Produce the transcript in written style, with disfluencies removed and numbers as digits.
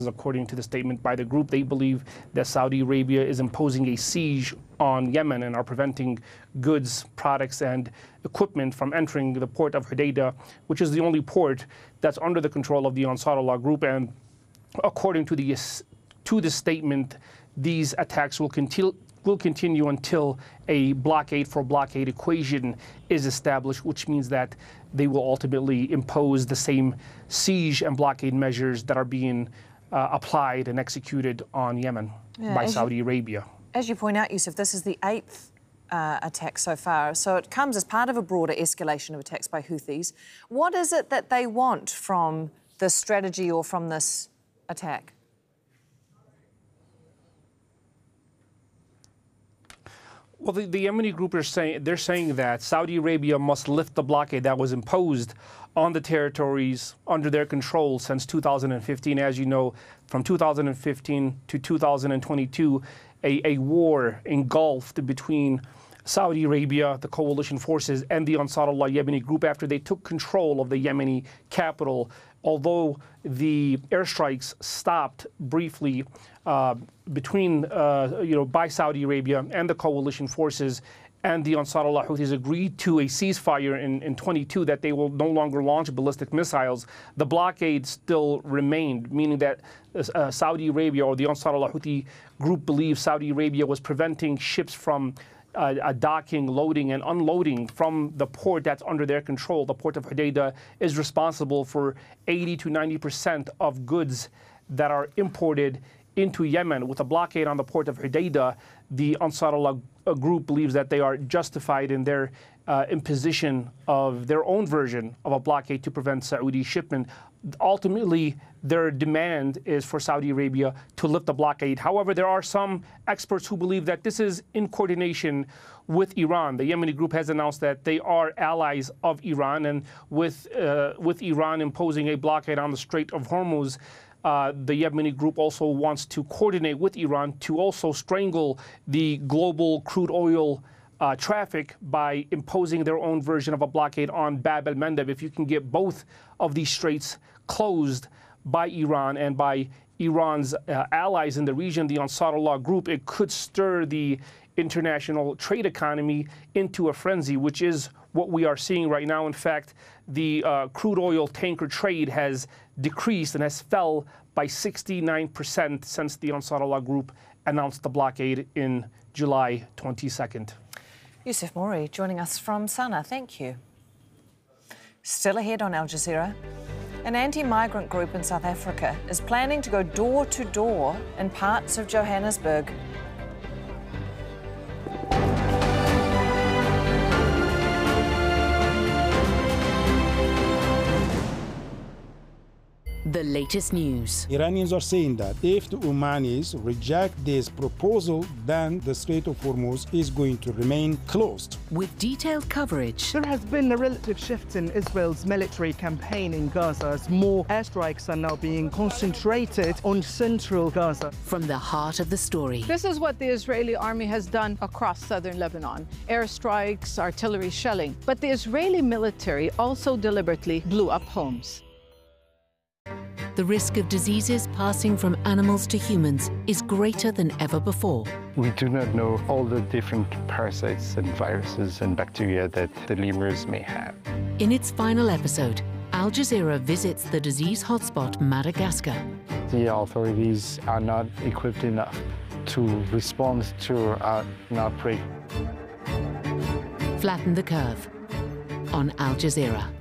According to the statement by the group, they believe that Saudi Arabia is imposing a siege on Yemen and are preventing goods, products, and equipment from entering the port of Hodeidah, which is the only port that's under the control of the Ansarullah group. And according to the statement, these attacks will continue until a blockade for blockade equation is established, which means that they will ultimately impose the same siege and blockade measures that are being applied and executed on Yemen by Saudi Arabia. As you point out, Yusuf, this is the 8th attack so far, so it comes as part of a broader escalation of attacks by Houthis. What is it that they want from this strategy or from this attack? Well, the Yemeni group are saying that Saudi Arabia must lift the blockade that was imposed on the territories under their control since 2015. As you know, from 2015 to 2022, a war engulfed between Saudi Arabia, the coalition forces, and the Ansarullah Yemeni group after they took control of the Yemeni capital. Although the airstrikes stopped briefly between, by Saudi Arabia and the coalition forces, and the Ansarullah Houthis agreed to a ceasefire in 22 that they will no longer launch ballistic missiles, the blockade still remained, meaning that Saudi Arabia or the Ansarullah Houthi group believes Saudi Arabia was preventing ships from docking, loading, and unloading from the port that's under their control. The port of Hodeidah is responsible for 80 to 90% of goods that are imported into Yemen. With a blockade on the port of Hodeidah, the Ansarullah group believes that they are justified in their imposition of their own version of a blockade to prevent Saudi shipment. Ultimately, their demand is for Saudi Arabia to lift the blockade. However, there are some experts who believe that this is in coordination with Iran. The Yemeni group has announced that they are allies of Iran, and with Iran imposing a blockade on the Strait of Hormuz, the Yemeni group also wants to coordinate with Iran to also strangle the global crude oil traffic by imposing their own version of a blockade on Bab el-Mandeb. If you can get both of these straits closed by Iran and by Iran's allies in the region, the Ansarullah group, it could stir the international trade economy into a frenzy, which is what we are seeing right now. In fact, the crude oil tanker trade has decreased and has fell by 69% since the Ansarullah group announced the blockade in July 22nd. Yusuf Mori joining us from Sana'a. Thank you. Still ahead on Al Jazeera, an anti-migrant group in South Africa is planning to go door to door in parts of Johannesburg. The latest news. Iranians are saying that if the Omanis reject this proposal, then the Strait of Hormuz is going to remain closed. With detailed coverage. There has been a relative shift in Israel's military campaign in Gaza as more airstrikes are now being concentrated on central Gaza. From the heart of the story. This is what the Israeli army has done across southern Lebanon. Airstrikes, artillery shelling. But the Israeli military also deliberately blew up homes. The risk of diseases passing from animals to humans is greater than ever before. We do not know all the different parasites and viruses and bacteria that the lemurs may have. In its final episode, Al Jazeera visits the disease hotspot Madagascar. The authorities are not equipped enough to respond to an outbreak. Flatten the curve on Al Jazeera.